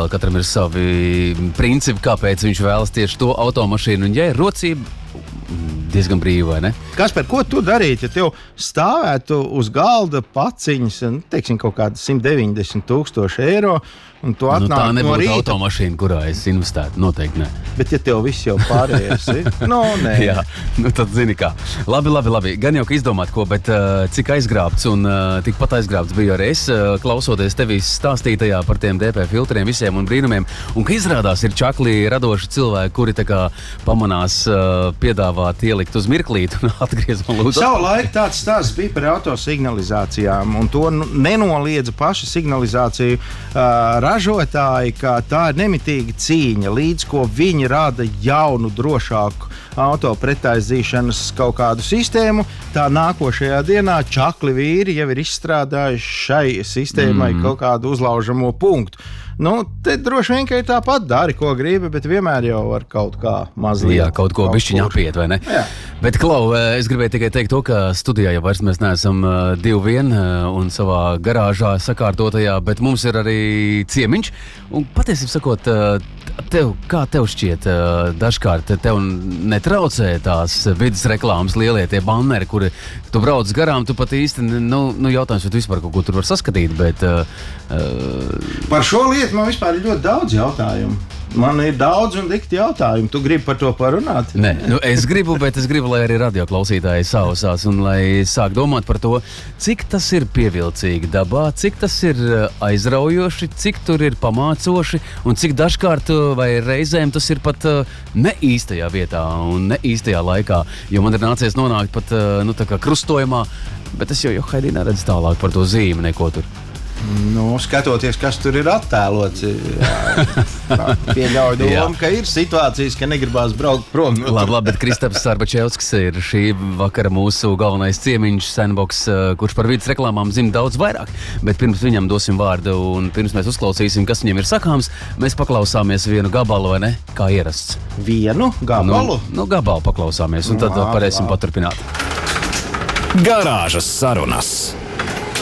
izvēle, katram ir savi principi, kāpēc viņš vēlas tieši to automašīnu. Un ja ir rocība, diezgan brīvi, vai ne? Kasper, ko tu darītu, ja tev stāvētu uz galda paciņas, teiksim, kaut kāda 190,000 eiro, un tu atnāk tā no nebūtu rīta? automašīna, kurā es investētu, noteikti ne. Bet ja tev viss jau pārējais ir, nē. Jā, tad zini kā. Labi. Gan jau, ka izdomāt ko, bet cik aizgrābts un tikpat aizgrābts biju arī es, klausoties tevīs stāstītajā par tiem DP filtriem visiem un brīnumiem, un ka izrādās ir čaklī radoši cilvēki, kuri tā kā pamanās piedāvāt ielikt uz mirklīti un atgriezt man lūdzu. Savulaik tāds stāsts bija par autosignalizācijām, un to nenoliedza paši signalizāciju ražotāji, ka tā ir nemitīga cīņa, līdz ko viņi rada jaunu, drošāku auto pretaizīšanas kaut kādu sistēmu. Tā nākošajā dienā čakli vīri jau ir izstrādājuši šai sistēmai kaut kādu uzlaužamo punktu. Te droši vien, ka ir tāpat dari, ko gribi, bet vienmēr jau var kaut kā mazliet. Jā, kaut ko bišķiņ apiet, vai ne? Jā. Bet, Klau, es gribēju tikai teikt to, ka studijā jau vairs mēs neesam divi vien un savā garāžā sakārtotajā, bet mums ir arī ciemiņš. Un patiesībā sakot, kā tev šķiet, dažkārt tev netraucē tās vidas reklāmas lielie tie banneri, kuri tu brauc garām, tu pat īsti, jautājums, vai tu vispār kaut ko tur var saskatīt, bet... Par šo lietu man vispār ir ļoti daudz jautājumu. Man ir daudz un dikti jautājumi. Tu gribi par to parunāt? Nē, es gribu, bet es gribu, lai arī radioklausītāji sausās un lai sāk domāt par to, cik tas ir pievilcīgi dabā, cik tas ir aizraujoši, cik tur ir pamācoši un cik dažkārt vai reizēm tas ir pat ne īstajā vietā un ne īstajā laikā, jo man ir nācies nonākt pat tā kā krustojumā, bet es jau Haidī neredzu tālāk par to zīmi neko tur. Skatoties, kas tur ir attēlots, pieļauju domu, ka ir situācijas, ka negribās braukt prom. Labi, bet Kristaps Sarbačevskis ir šī vakara mūsu galvenais ciemiņš, Sandbox, kurš par vidas reklāmām zina daudz vairāk. Bet pirms viņam dosim vārdu un pirms mēs uzklausīsim, kas viņam ir sakāms, mēs paklausāmies vienu gabalu, vai ne? Kā ierasts. Vienu gabalu? Gabalu paklausāmies un tad varēsim paturpināt. Garāžas sarunas.